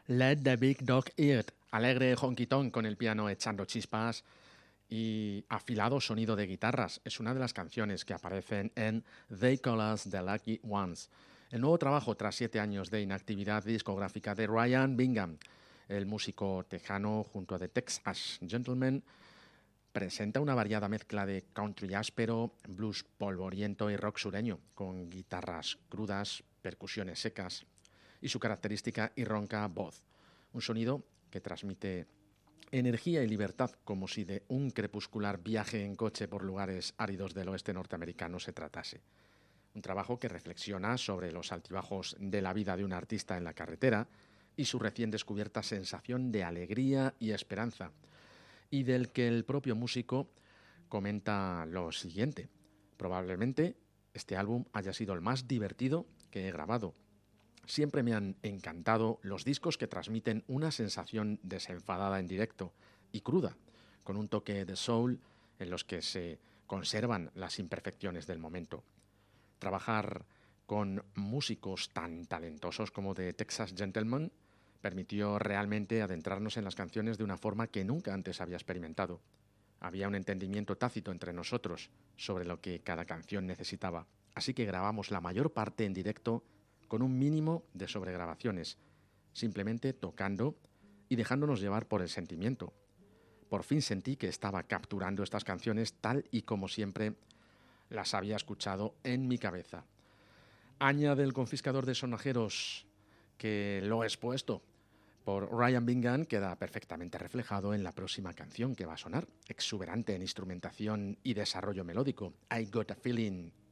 Let the Big Dog Eat, alegre honky tonk con el piano echando chispas y afilado sonido de guitarras. Es una de las canciones que aparecen en They Call Us the Lucky Ones, el nuevo trabajo tras 7 años de inactividad discográfica de Ryan Bingham. El músico tejano junto a The Texas Gentlemen presenta una variada mezcla de country áspero, blues polvoriento y rock sureño, con guitarras crudas, percusiones secas y su característica y ronca voz. Un sonido que transmite energía y libertad, como si de un crepuscular viaje en coche por lugares áridos del oeste norteamericano se tratase. Un trabajo que reflexiona sobre los altibajos de la vida de un artista en la carretera y su recién descubierta sensación de alegría y esperanza, y del que el propio músico comenta lo siguiente: probablemente este álbum haya sido el más divertido que he grabado. Siempre me han encantado los discos que transmiten una sensación desenfadada en directo y cruda, con un toque de soul en los que se conservan las imperfecciones del momento. Trabajar con músicos tan talentosos como The Texas Gentlemen permitió realmente adentrarnos en las canciones de una forma que nunca antes había experimentado. Había un entendimiento tácito entre nosotros sobre lo que cada canción necesitaba, así que grabamos la mayor parte en directo con un mínimo de sobregrabaciones, simplemente tocando y dejándonos llevar por el sentimiento. Por fin sentí que estaba capturando estas canciones tal y como siempre las había escuchado en mi cabeza. Añade el confiscador de sonajeros que lo he expuesto por Ryan Bingham queda perfectamente reflejado en la próxima canción que va a sonar, exuberante en instrumentación y desarrollo melódico, I Got a Feeling,